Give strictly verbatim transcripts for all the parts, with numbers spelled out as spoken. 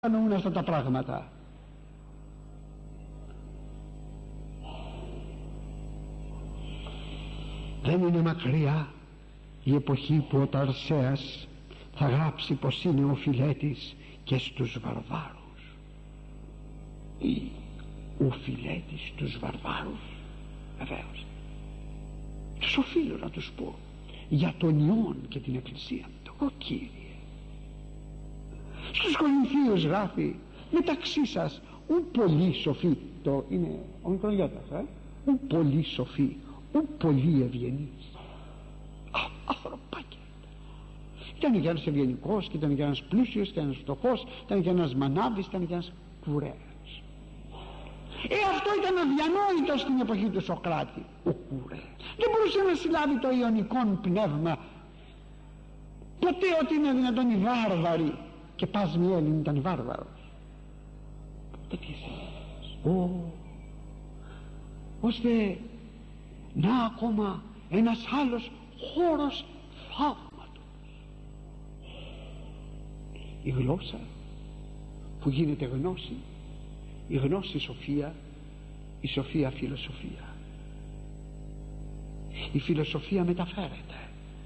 εννοούν αυτά τα πράγματα. Δεν είναι μακριά η εποχή που ο Ταρσέας θα γράψει πως είναι ο Φιλέτης και στους βαρβάρους, ή ο Φιλέτης στους βαρβάρους. Βεβαίως τους οφείλω να τους πω για τον Υιόν και την Εκκλησία του. Ο Κύριε στους Κορινθίους γράφει, μεταξύ σας ου πολύ σοφοί, το είναι ο μικρογιώτας, ε? ου πολύ σοφοί, ου πολύ ευγενείς. Ανθρωπάκια ήταν και ένας ευγενικός, και ήταν και ένας πλούσιος, και ένας φτωχός, ήταν και ένας μανάβης, ήταν και ένας κουρέας. Ε, αυτό ήταν αδιανόητο στην εποχή του Σοκράτη. Ο κουρέας δεν μπορούσε να συλλάβει το ιωνικό πνεύμα ποτέ ότι είναι δυνατόν οι βάρβαροι, και Πασμιέλιν ήταν βάρβαρος. Τέτοιες ιδέες. Ώστε να ακόμα ένας άλλος χώρος θαύματος, η γλώσσα που γίνεται γνώση, η γνώση σοφία, η σοφία φιλοσοφία. Η φιλοσοφία μεταφέρεται,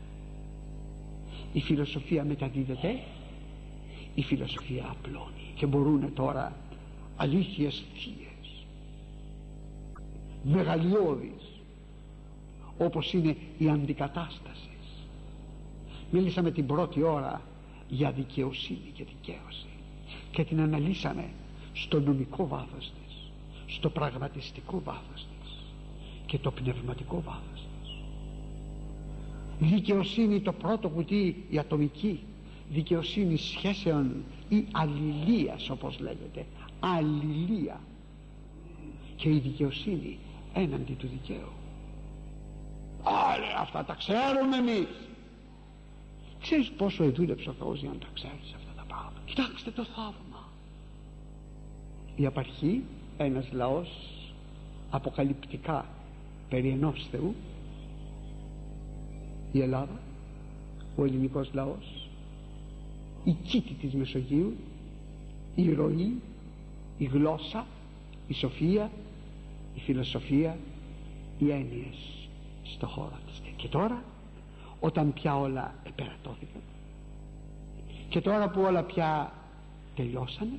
η φιλοσοφία μεταδίδεται, η φιλοσοφία απλώνει. Και μπορούν τώρα αλήθειες θείες, μεγαλειώδεις, όπως είναι η αντικατάσταση. Μίλησαμε την πρώτη ώρα για δικαιοσύνη και δικαίωση και την αναλύσαμε στο νομικό βάθος της, στο πραγματιστικό βάθος της και το πνευματικό βάθος της. Δικαιοσύνη, το πρώτο κουτί, η ατομική δικαιοσύνη σχέσεων ή αλληλείας, όπως λέγεται, αλληλεία, και η δικαιοσύνη έναντι του δικαίου. Άρα αυτά τα ξέρουμε εμείς. Ξέρεις πόσο εδούλεψε ο Θεός για να τα ξέρεις αυτά τα πράγματα? Κοιτάξτε το θαύμα. Η απαρχή, ένας λαός αποκαλυπτικά περί ενός Θεού, η Ελλάδα, ο ελληνικός λαός, η κήτη της Μεσογείου, η ροή, η γλώσσα, η σοφία, η φιλοσοφία, οι έννοιες στο χώρο της. Και τώρα, όταν πια όλα επερατώθηκαν, και τώρα που όλα πια τελειώσανε,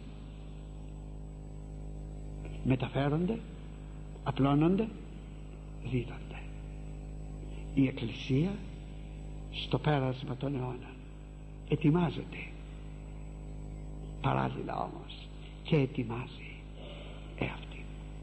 μεταφέρονται, απλώνονται, δίδονται. Η Εκκλησία στο πέρασμα των αιώνων ετοιμάζεται, παράλληλα όμως και ετοιμάζει εαυτή.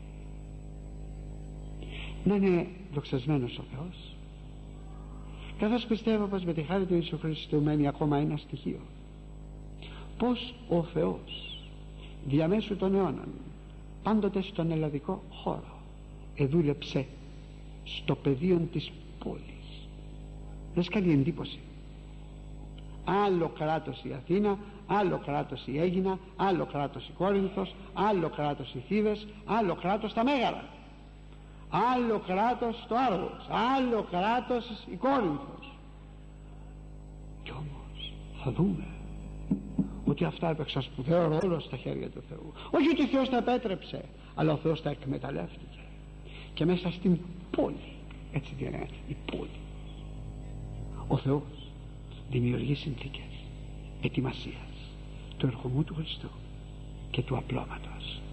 Να είναι δοξασμένος ο Θεός, καθώς πιστεύω πως με τη χάρη του Ιησού Χριστού μένει ακόμα ένα στοιχείο, πως ο Θεός διαμέσου των αιώνων πάντοτε στον ελλαδικό χώρο εδούλεψε στο πεδίο της πόλης. Δεν σκάλει εντύπωση. Άλλο κράτος η Αθήνα, άλλο κράτος η Αίγινα, άλλο κράτος η Κόρινθος, άλλο κράτος οι Θήβες, άλλο κράτος τα Μέγαρα, άλλο κράτος το Άργος, άλλο κράτος η Κόρινθος. Κι όμως θα δούμε ότι αυτά έπαιξαν σπουδαίο ρόλο στα χέρια του Θεού. Όχι ότι ο Θεός τα επέτρεψε, αλλά ο Θεός τα εκμεταλλεύτηκε. Και μέσα στην πόλη, έτσι τι είναι η πόλη, ο Θεός δημιουργεί συνθήκες ετοιμασίας του ερχομού του Χριστού και του απλώματος.